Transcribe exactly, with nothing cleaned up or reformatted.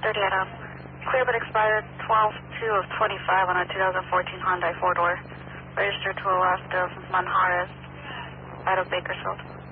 thirty-eight, um, clear but expired twelve two of twenty-five on a two thousand fourteen Hyundai four-door. Registered to the left of Manjares out of Bakersfield.